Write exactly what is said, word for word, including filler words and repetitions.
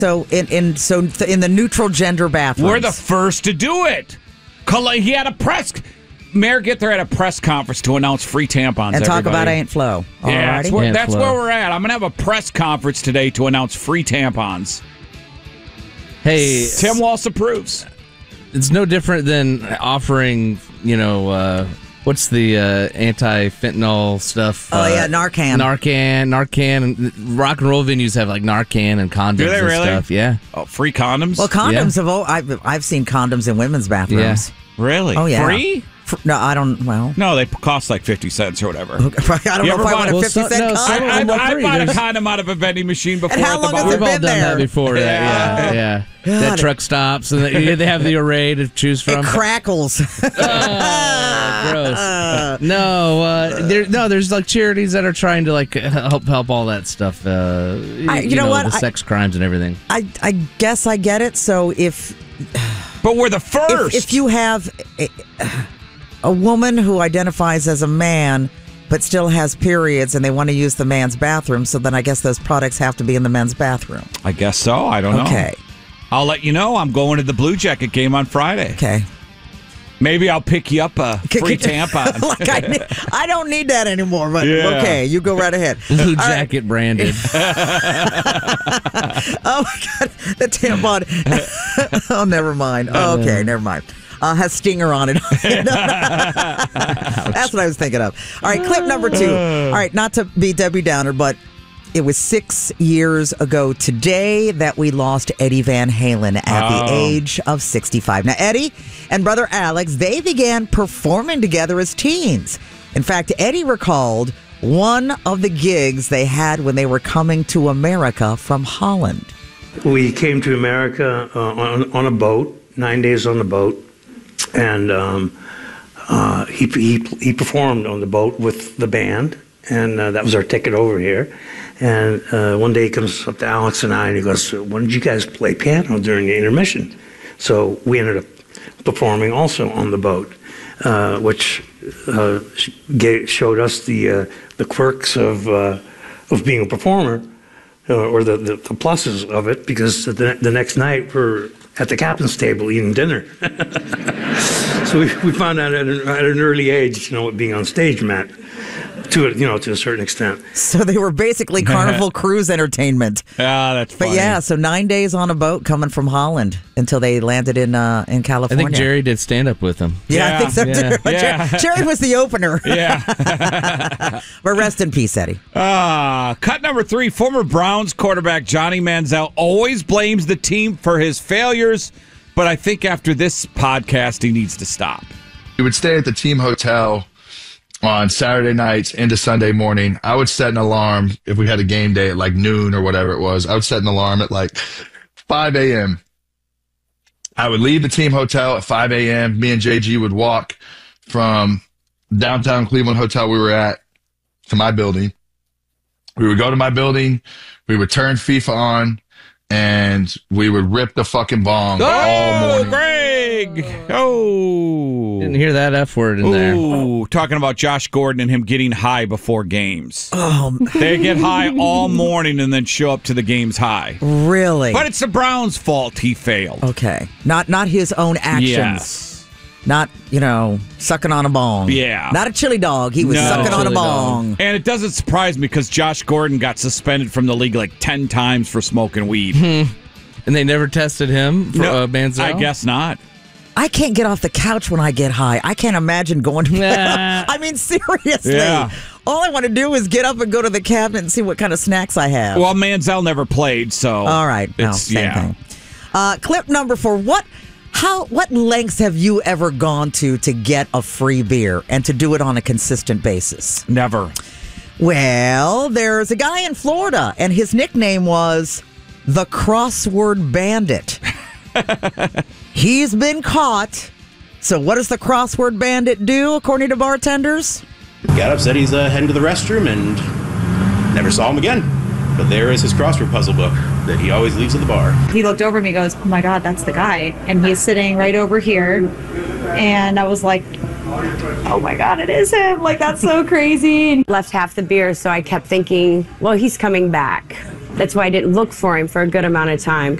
So in, in so in the neutral gender bathrooms. We're the first to do it. He had a press... Mayor Gither had a press conference to announce free tampons. And talk everybody. about Aunt Flo. Yeah, that's, where, Aunt that's Flo. where we're at. I'm going to have a press conference today to announce free tampons. Hey, Tim Walsh approves. It's no different than offering, you know, uh, what's the uh, anti-fentanyl stuff? Oh, uh, yeah, Narcan. Narcan, Narcan. And rock and roll venues have like Narcan and condoms Do they and really? stuff. Yeah. Oh, free condoms? Well, condoms Yeah. have all, I've, I've seen condoms in women's bathrooms. Really? Oh, yeah. Free? Fr- No, I don't, well. No, they cost like fifty cents or whatever. I don't You know ever if I bought want a- a well, fifty so- cent no, condom. some of I, them are I free. bought a There's- condom out of a vending machine before And how at the long has bar. it We've all been done there? that before. That, yeah, yeah. God. That truck stops and they, they have the array to choose from. It crackles. Oh, gross. No, uh, there, no. There's like charities that are trying to like help help all that stuff. Uh, I- you know what? the I- sex crimes and everything. I, I guess I get it. So if But we're the first. if, if you have a, a woman who identifies as a man but still has periods and they want to use the man's bathroom, so then I guess those products have to be in the men's bathroom. I guess so. I don't know. Okay. I'll let you know. I'm going to the Blue Jacket game on Friday. Okay. Maybe I'll pick you up a free tampon. like I, need- I don't need that anymore, but Yeah. okay, you go right ahead. Blue All right. Jacket branded. Oh my God, the tampon. Oh, never mind. Oh, okay, never mind. Uh, has stinger on it. That's what I was thinking of. All right, clip number two. All right, not to be Debbie Downer, but it was six years ago today that we lost Eddie Van Halen at Oh. the age of sixty-five. Now, Eddie and brother Alex, they began performing together as teens. In fact, Eddie recalled one of the gigs they had when they were coming to America from Holland. We came to America uh, on, on a boat, nine days on the boat, and um, uh, he, he he performed on the boat with the band, and uh, that was our ticket over here. And uh, one day he comes up to Alex and I, and he goes, "When did you guys play piano during the intermission?" So we ended up performing also on the boat, uh, which uh, gave, showed us the uh, the quirks of uh, of being a performer. Uh, or the, the, the pluses of it, because the, the next night we're at the captain's table eating dinner. So we, we found out at an, at an early age, you know, what being on stage meant, to a, you know, to a certain extent. So they were basically Carnival Cruise entertainment. Ah, that's But funny. yeah, so nine days on a boat coming from Holland until they landed in uh, in I California. think Jerry did stand up with him. Yeah, I Yeah, think so yeah, too. But yeah. Jerry, Jerry was the opener. Yeah. But rest in peace, Eddie. Ah, cut number three. Former Browns quarterback Johnny Manziel always blames the team for his failures, but I think after this podcast, he needs to stop. We would stay at the team hotel on Saturday nights into Sunday morning. I would set an alarm if we had a game day at like noon or whatever it was. I would set an alarm at like five a.m. I would leave the team hotel at five a.m. Me and J G would walk from downtown Cleveland hotel we were at to my building. We would go to my building. We would turn FIFA on, and we would rip the fucking bong all Oh, morning. Greg! Oh. Didn't hear that F word in there. Ooh, talking about Josh Gordon and him getting high before games. Oh, They get high all morning and then show up to the games high. really? But it's the Browns' fault he failed. Okay. Not not his own actions. Yes. Not, you know, sucking on a bong. Yeah. Not a chili dog. He was No. sucking on a Chili dog. bong. And it doesn't surprise me because Josh Gordon got suspended from the league like ten times for smoking weed. And they never tested him for No, uh, Manziel? I guess not. I can't get off the couch when I get high. I can't imagine going to Nah. I mean, seriously. Yeah. All I want to do is get up and go to the cabinet and see what kind of snacks I have. Well, Manziel never played, so. All right. No, It's, same yeah. thing. Uh, clip number four. What how what lengths have you ever gone to to get a free beer and to do it on a consistent basis? Never. Well, there's a guy in Florida, and his nickname was the Crossword Bandit. He's been caught. So what does the Crossword Bandit do, according to bartenders? Got up, said he's uh, heading to the restroom, and never saw him again. But there is his crossword puzzle book that he always leaves at the bar. He looked over at me and goes, "Oh my God, that's the guy." And he's sitting right over here. And I was like, "Oh my God, it is him." Like, that's so crazy. Left half the beer, so I kept thinking, well, he's coming back. That's why I didn't look for him for a good amount of time.